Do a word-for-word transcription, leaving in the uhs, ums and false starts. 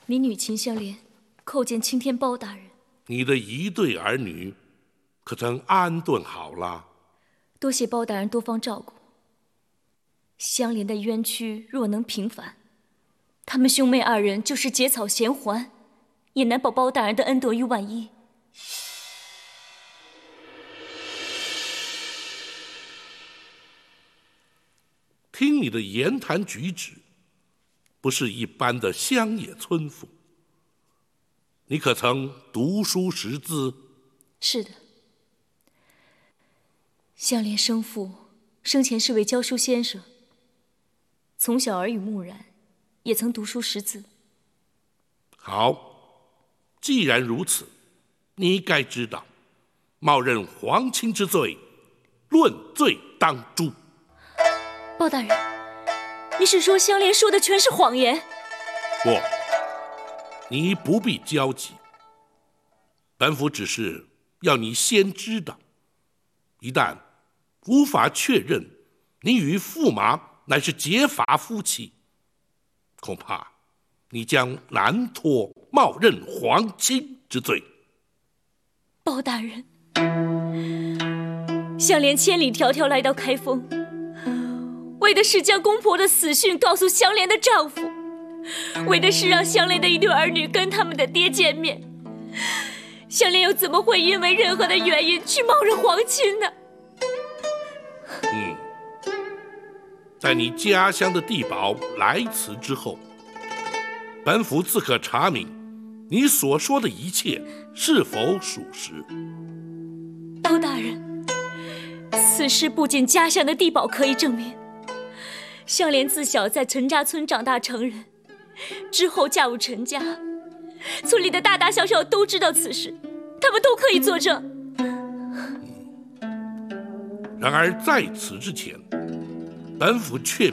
你女卿相连，叩见青天包大人。 你的一对儿女，可曾安顿好了？ 多谢包大人多方照顾。相连的冤屈若能平反，他们兄妹二人就是结草衔环，也难保包大人的恩德于万一。 听你的言谈举止，不是一般的乡野村妇。你可曾读书识字？ 是的，相连生父生前是位教书先生，从小耳濡目染，也曾读书识字。 好，既然如此，你该知道，冒认皇亲之罪，论罪当诛。 包大人，你是说相连说的全是谎言？ 不，你不必焦急。本府只是要你先知道，一旦无法确认你与驸马乃是结发夫妻，恐怕你将难脱冒认皇亲之罪。 包大人，相连千里迢迢来到开封，为的是将公婆的死讯告诉相连的丈夫，为的是让相连的一对儿女跟他们的爹见面。相连又怎么会因为任何的原因去冒认皇亲呢？ 嗯，在你家乡的地保来此之后，本府自可查明你所说的一切是否属实。 包大人，此事不仅家乡的地保可以证明，相连自小在陈家村长大成人，之后嫁入陈家，村里的大大小小都知道此事，他们都可以作证。 然而在此之前，本府却